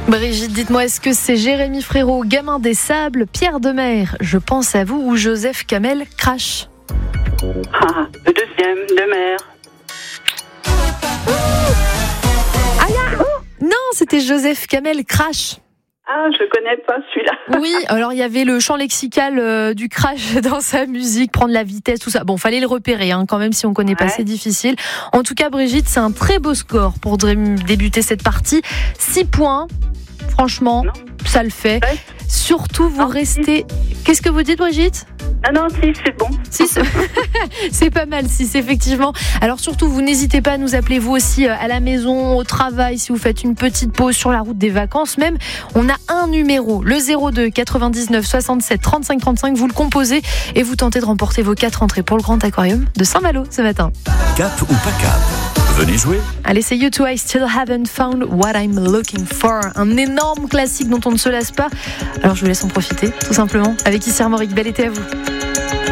Brigitte, dites-moi, est-ce que c'est Jérémy Frérot, Gamin des Sables, Pierre Demer, Je pense à vous, ou Joseph Kamel, Crash? Le deuxième, Demer. Non, c'était Joseph Kamel, Crash. Ah, je connais pas celui-là. Oui, alors il y avait le champ lexical du Crash dans sa musique, prendre la vitesse, tout ça. Bon, fallait le repérer, quand même, si on connaît pas, c'est difficile. En tout cas, Brigitte, c'est un très beau score pour débuter cette partie. 6 points, franchement, ça le fait. Ouais. Surtout, vous restez... Qu'est-ce que vous dites, Brigitte ? Ah non, si, c'est bon. 6, c'est pas mal, 6, effectivement. Alors surtout, vous n'hésitez pas à nous appeler, vous aussi, à la maison, au travail, si vous faites une petite pause sur la route des vacances même. On a un numéro, le 02 99 67 35 35. Vous le composez et vous tentez de remporter vos 4 entrées pour le Grand Aquarium de Saint-Malo ce matin. Cap ou pas cap? Venez jouer. Allez, c'est U2, I Still Haven't Found What I'm Looking For. Un énorme classique dont on ne se lasse pas. Alors je vous laisse en profiter, tout simplement. Avec Isser Moric, bel été à vous.